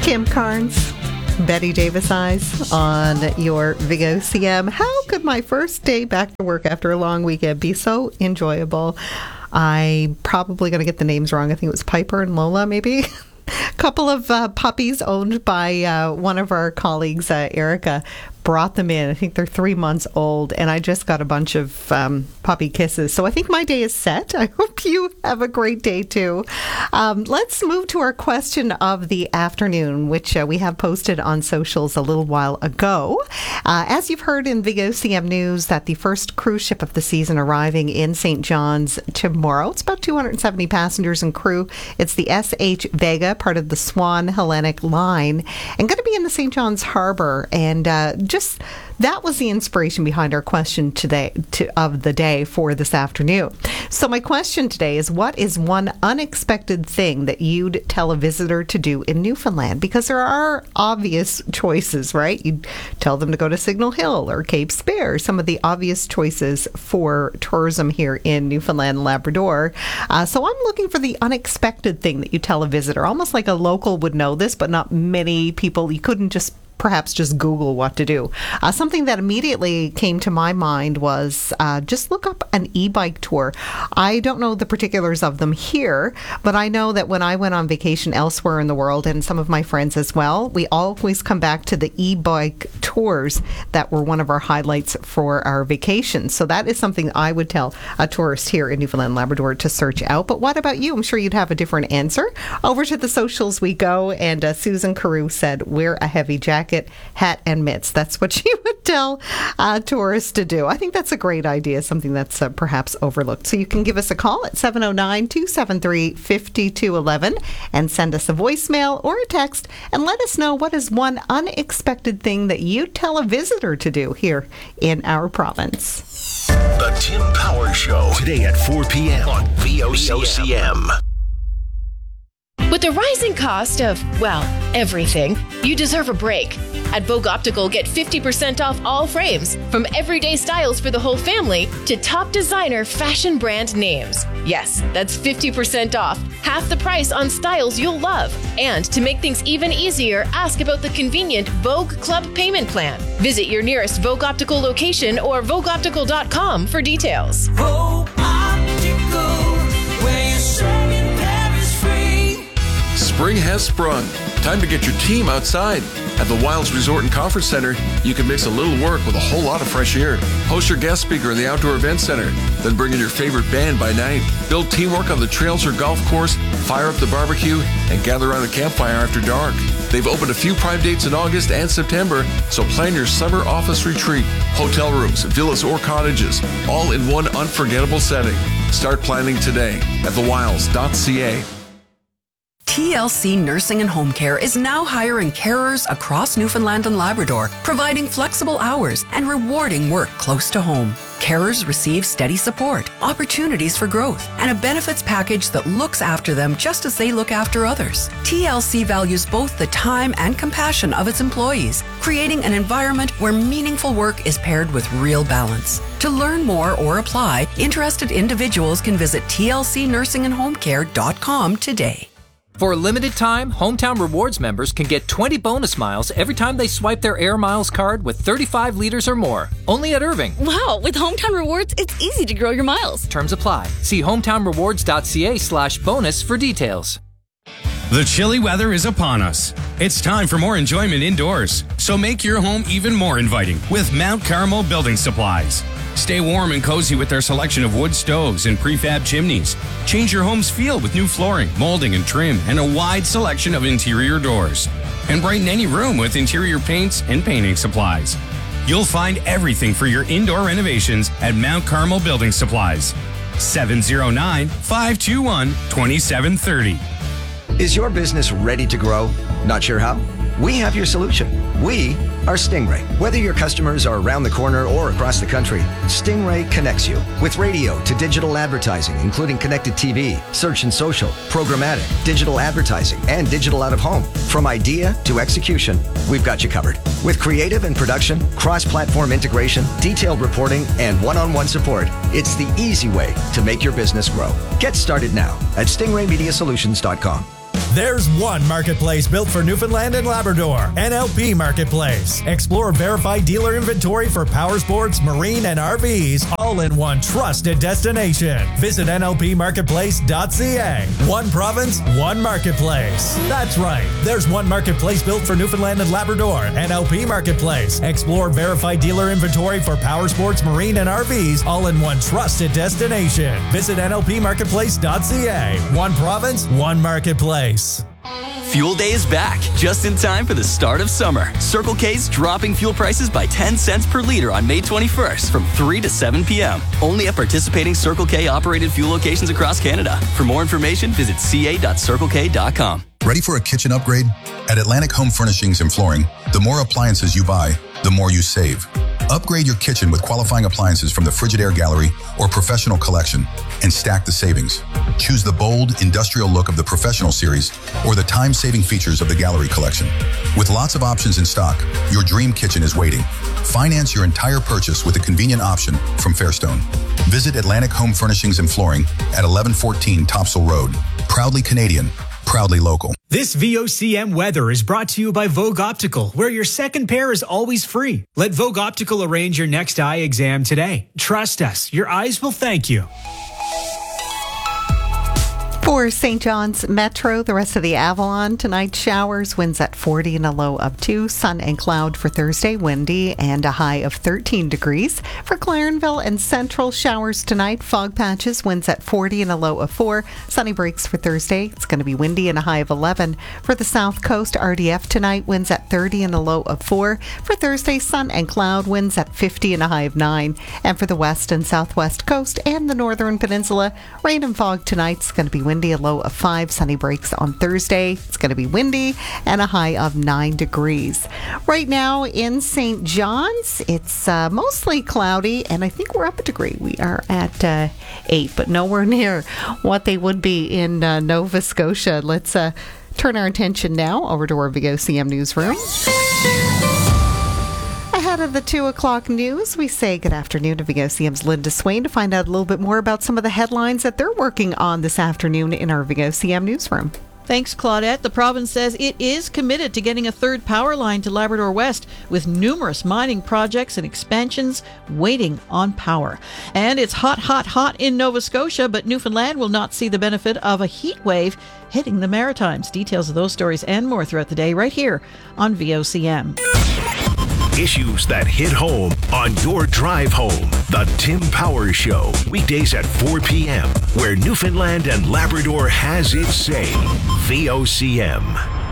Kim Carnes, Betty Davis Eyes on your Vigo CM. How could my first day back to work after a long weekend be so enjoyable? I'm probably going to get the names wrong. I think it was Piper and Lola, maybe. A couple of puppies owned by one of our colleagues, Erica, brought them in. I think they're 3 months old, and I just got a bunch of puppy kisses. So I think my day is set. I hope you have a great day, too. Let's move to our question of the afternoon, which we have posted on socials a little while ago. As you've heard in Vigo CM News, that the first cruise ship of the season arriving in St. John's tomorrow. It's about 270 passengers and crew. It's the SH Vega, part of the Swan Hellenic line, and going to be in the St. John's Harbor. And just that was the inspiration behind our question today of the day for this afternoon. So my question today is, what is one unexpected thing that you'd tell a visitor to do in Newfoundland? Because there are obvious choices, right? You'd tell them to go to Signal Hill or Cape Spear, some of the obvious choices for tourism here in Newfoundland and Labrador. So I'm looking for the unexpected thing that you tell a visitor, almost like a local would know this, but not many people. You couldn't perhaps just Google what to do. Something that immediately came to my mind was just look up an e-bike tour. I don't know the particulars of them here, but I know that when I went on vacation elsewhere in the world, and some of my friends as well, we always come back to the e-bike tours that were one of our highlights for our vacation. So that is something I would tell a tourist here in Newfoundland and Labrador to search out. But what about you? I'm sure you'd have a different answer. Over to the socials we go, and Susan Carew said, wear a heavy jacket, hat, and mitts. That's what she would tell tourists to do. I think that's a great idea, something that's perhaps overlooked. So you can give us a call at 709-273-5211 and send us a voicemail or a text and let us know what is one unexpected thing that you tell a visitor to do here in our province. The Tim Power Show, today at 4 p.m. on VOCM. With the rising cost of, well, everything, you deserve a break. At Vogue Optical, get 50% off all frames, from everyday styles for the whole family to top designer fashion brand names. Yes, that's 50% off, half the price on styles you'll love. And to make things even easier, ask about the convenient Vogue Club payment plan. Visit your nearest Vogue Optical location or VogueOptical.com for details. Vogue Optical, where you're saying Paris free. Spring has sprung. Time to get your team outside. At the Wilds Resort and Conference Center, you can mix a little work with a whole lot of fresh air. Host your guest speaker in the Outdoor Event Center. Then bring in your favorite band by night. Build teamwork on the trails or golf course, fire up the barbecue, and gather around a campfire after dark. They've opened a few prime dates in August and September, so plan your summer office retreat. Hotel rooms, villas, or cottages, all in one unforgettable setting. Start planning today at thewilds.ca. TLC Nursing and Home Care is now hiring carers across Newfoundland and Labrador, providing flexible hours and rewarding work close to home. Carers receive steady support, opportunities for growth, and a benefits package that looks after them just as they look after others. TLC values both the time and compassion of its employees, creating an environment where meaningful work is paired with real balance. To learn more or apply, interested individuals can visit tlcnursingandhomecare.com today. For a limited time, Hometown Rewards members can get 20 bonus miles every time they swipe their Air Miles card with 35 liters or more. Only at Irving. Wow, with Hometown Rewards, it's easy to grow your miles. Terms apply. See hometownrewards.ca/bonus for details. The chilly weather is upon us. It's time for more enjoyment indoors. So make your home even more inviting with Mount Carmel Building Supplies. Stay warm and cozy with their selection of wood stoves and prefab chimneys. Change your home's feel with new flooring, molding, and trim, and a wide selection of interior doors. And brighten any room with interior paints and painting supplies. You'll find everything for your indoor renovations at Mount Carmel Building Supplies. 709-521-2730. Is your business ready to grow? Not sure how? We have your solution. We are Stingray. Whether your customers are around the corner or across the country, Stingray connects you with radio to digital advertising, including connected TV, search and social, programmatic, digital advertising, and digital out of home. From idea to execution, we've got you covered. With creative and production, cross-platform integration, detailed reporting, and one-on-one support, it's the easy way to make your business grow. Get started now at stingraymediasolutions.com. There's one marketplace built for Newfoundland and Labrador, NLP Marketplace. Explore verified dealer inventory for power sports, marine, and RVs, all in one trusted destination. Visit nlpmarketplace.ca. One province, one marketplace. That's right. There's one marketplace built for Newfoundland and Labrador, NLP Marketplace. Explore verified dealer inventory for power sports, marine, and RVs, all in one trusted destination. Visit nlpmarketplace.ca. One province, one marketplace. Fuel Day is back, just in time for the start of summer. Circle K's dropping fuel prices by 10 cents per liter on May 21st from 3 to 7 p.m. Only at participating Circle K operated fuel locations across Canada. For more information, visit ca.circlek.com. Ready for a kitchen upgrade? At Atlantic Home Furnishings and Flooring, the more appliances you buy, the more you save. Upgrade your kitchen with qualifying appliances from the Frigidaire Gallery or Professional Collection and stack the savings. Choose the bold, industrial look of the Professional Series or the time-saving features of the Gallery Collection. With lots of options in stock, your dream kitchen is waiting. Finance your entire purchase with a convenient option from Fairstone. Visit Atlantic Home Furnishings and Flooring at 1114 Topsail Road. Proudly Canadian, proudly local. This VOCM weather is brought to you by Vogue Optical, where your second pair is always free. Let Vogue Optical arrange your next eye exam today. Trust us, your eyes will thank you. For St. John's Metro, the rest of the Avalon, tonight showers, winds at 40 and a low of 2. Sun and cloud for Thursday, windy and a high of 13 degrees. For Clarenville and Central, showers tonight, fog patches, winds at 40 and a low of 4. Sunny breaks for Thursday. It's going to be windy and a high of 11. For the South Coast, RDF tonight, winds at 30 and a low of 4. For Thursday, sun and cloud, winds at 50 and a high of 9. And for the West and Southwest Coast and the Northern Peninsula, rain and fog tonight. It's going to be windy, a low of 5. Sunny breaks on Thursday. It's going to be windy and a high of 9 degrees. Right now in St. John's, it's mostly cloudy, and I think we're up a degree. We are at 8, but nowhere near what they would be in Nova Scotia. Let's turn our attention now over to our VOCM newsroom. Ahead of the 2 o'clock news, we say good afternoon to VOCM's Linda Swain to find out a little bit more about some of the headlines that they're working on this afternoon in our VOCM newsroom. Thanks, Claudette. The province says it is committed to getting a third power line to Labrador West, with numerous mining projects and expansions waiting on power. And it's hot, hot, hot in Nova Scotia, but Newfoundland will not see the benefit of a heat wave hitting the Maritimes. Details of those stories and more throughout the day right here on VOCM. Issues that hit home on your drive home. The Tim Powers Show, weekdays at 4 p.m., where Newfoundland and Labrador has its say. VOCM.